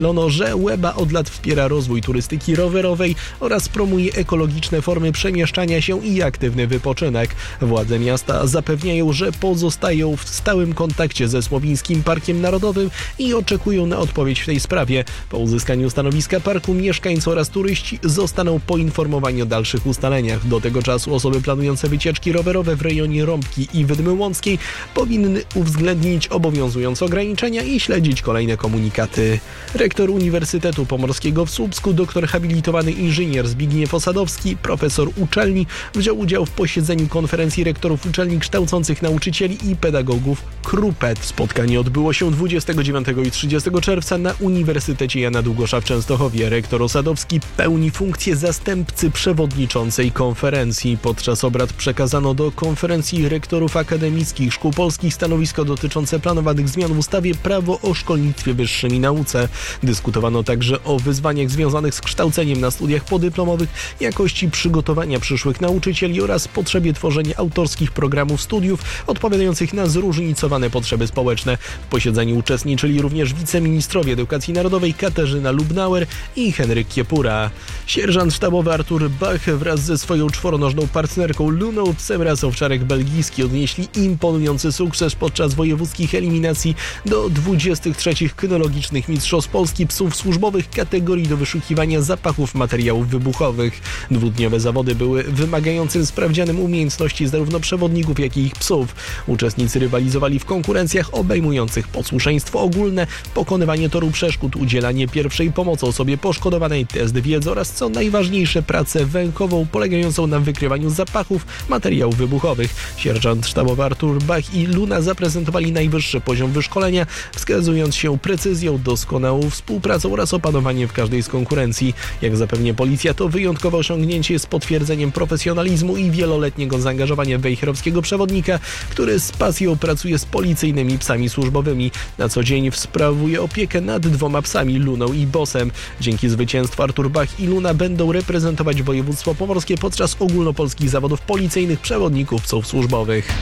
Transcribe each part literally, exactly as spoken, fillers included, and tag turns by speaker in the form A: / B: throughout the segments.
A: Lono, że Łeba od lat wspiera rozwój turystyki rowerowej oraz promuje ekologiczne formy przemieszczania się i aktywny wypoczynek. Władze miasta zapewniają, że pozostają w stałym kontakcie ze Słowińskim Parkiem Narodowym i oczekują na odpowiedź w tej sprawie. Po uzyskaniu stanowiska parku mieszkańcy oraz turyści zostaną poinformowani o dalszych ustaleniach. Do tego czasu osoby planujące wycieczki rowerowe w rejonie Rąbki i Wydmy Łąckiej powinny uwzględnić obowiązujące ograniczenia i śledzić kolejne komunikaty. Rektor Uniwersytetu Pomorskiego w Słupsku, doktor habilitowany inżynier Zbigniew Osadowski, profesor uczelni, wziął udział w posiedzeniu konferencji rektorów uczelni kształcących nauczycieli i pedagogów KRUPET. Spotkanie odbyło się dwudziestego dziewiątego i trzydziestego czerwca na Uniwersytecie Jana Długosza w Częstochowie. Rektor Osadowski pełni funkcję zastępcy przewodniczącej konferencji. Podczas obrad przekazano do konferencji rektorów akademickich szkół polskich stanowisko dotyczące planowanych zmian w ustawie Prawo o szkolnictwie wyższym i nauce. Dyskutowano także o wyzwaniach związanych z kształceniem na studiach podyplomowych, jakości przygotowania przyszłych nauczycieli oraz potrzebie tworzenia autorskich programów studiów odpowiadających na zróżnicowane potrzeby społeczne. W posiedzeniu uczestniczyli również wiceministrowie edukacji narodowej Katarzyna Lubnauer i Henryk Kiepura. Sierżant sztabowy Artur Bach wraz ze swoją czworonożną partnerką Luną, psem rasy owczarek belgijski, odnieśli imponujący sukces podczas wojewódzkich eliminacji do dwudziestych trzecich kynologicznych Mistrzostw Polski psów służbowych kategorii do wyszukiwania zapachów materiałów wybuchowych. Dwudniowe zawody były wymagającym sprawdzianem umiejętności zarówno przewodników, jak i ich psów. Uczestnicy rywalizowali w konkurencjach obejmujących posłuszeństwo ogólne, pokonywanie toru przeszkód, udzielanie pierwszej pomocy osobie poszkodowanej, test wiedzy oraz, co najważniejsze, pracę węchową polegającą na wykrywaniu zapachów materiałów wybuchowych. Sierżant sztabowy Artur Bach i Luna zaprezentowali najwyższy poziom wyszkolenia, wskazując się precyzją, doskonałą współpracą oraz opanowaniem w każdej z konkurencji. Jak zapewnia policja, to wyjątkowe osiągnięcie jest potwierdzeniem profesjonalizmu i wieloletniego zaangażowania wejherowskiego przewodnika, który z pasją pracuje z policyjnymi psami służbowymi. Na co dzień sprawuje opiekę nad dwoma psami, Luną i Bosem. Dzięki zwycięstwu Artur Bach i Luna będą reprezentować województwo pomorskie podczas ogólnopolskich zawodów policyjnych przewodników psów służbowych.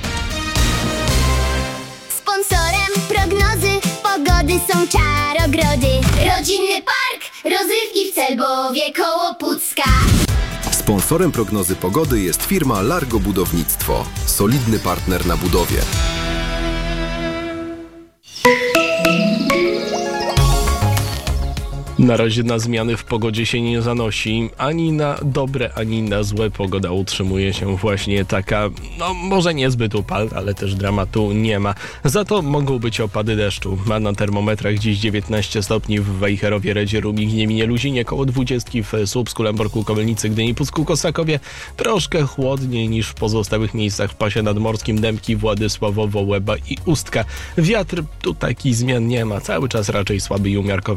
B: Sponsorem prognozy pogody są Czarogrody. Rodzinny park, rozrywki w Celbowie koło Pucka.
C: Sponsorem prognozy pogody jest firma Largo Budownictwo. Solidny partner na budowie.
A: Na razie na zmiany w pogodzie się nie zanosi. Ani na dobre, ani na złe. Pogoda utrzymuje się właśnie taka, no może niezbyt upalna, ale też dramatu nie ma. Za to mogą być opady deszczu. Ma na termometrach dziś dziewiętnaście stopni w Wejherowie, Redzie, Rubik, Gnieminie, Luzinie, koło dwudziestki w Słupsku, Lęborku, Kowelnicy, Gdyni, Pucku, Kosakowie. Troszkę chłodniej niż w pozostałych miejscach w pasie nadmorskim, Dębki, Władysławowo, Łeba i Ustka. Wiatr, tu takich zmian nie ma. Cały czas raczej słaby i umiarkowany.